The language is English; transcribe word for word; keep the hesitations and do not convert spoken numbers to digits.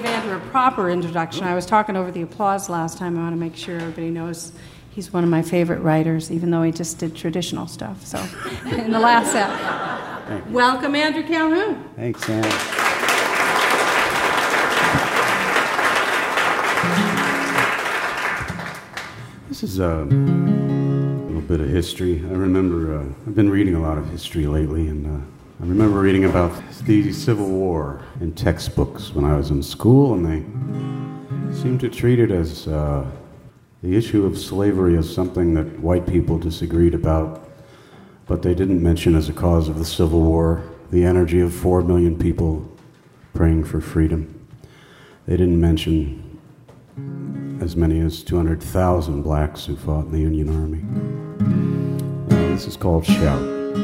Andrew a proper introduction. I was talking over the applause last time. I want to make sure everybody knows he's one of my favorite writers, even though he just did traditional stuff. So, in the last set, welcome Andrew Calhoun. Thanks, Anne. This is a little bit of history. I remember uh, I've been reading a lot of history lately, and uh, I remember reading about the Civil War in textbooks when I was in school, and they seemed to treat it as uh, the issue of slavery as something that white people disagreed about, but they didn't mention as a cause of the Civil War the energy of four million people praying for freedom. They didn't mention as many as two hundred thousand blacks who fought in the Union Army. Uh, this is called Shout.